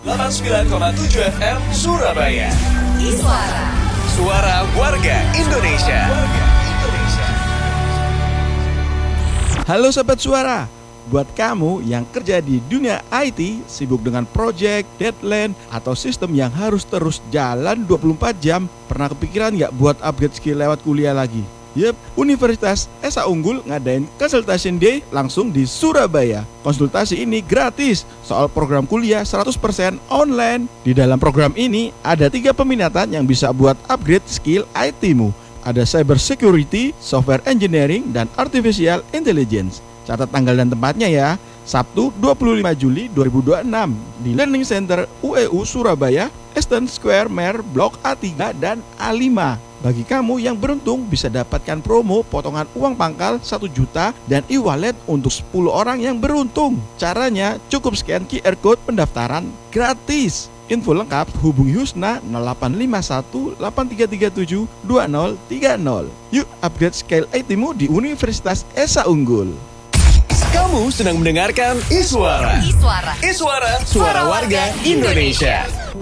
89,7 FM Surabaya. Iswara. Suara warga Indonesia. Halo Sobat Suara, buat kamu yang kerja di dunia IT, sibuk dengan project, deadline, atau sistem yang harus terus jalan 24 jam, pernah kepikiran nggak buat upgrade skill lewat kuliah lagi? Yep, Universitas Esa Unggul ngadain Consultation Day langsung di Surabaya. Konsultasi ini gratis, soal program kuliah 100% online. Di dalam program ini ada 3 peminatan yang bisa buat upgrade skill IT-mu. Ada Cyber Security, Software Engineering, dan Artificial Intelligence. Catat tanggal dan tempatnya ya, Sabtu 25 Juli 2026 di Learning Center UEU Surabaya, Eastern Square Mer Blok A3 dan A5. Bagi kamu yang beruntung bisa dapatkan promo potongan uang pangkal 1 juta dan e-wallet untuk 10 orang yang beruntung. Caranya cukup scan QR Code pendaftaran gratis. Info lengkap hubungi Husna 0851 8337 2030. Yuk upgrade skill IT-mu di Universitas Esa Unggul. Kamu sedang mendengarkan Iswara. Iswara. Iswara, suara warga Indonesia.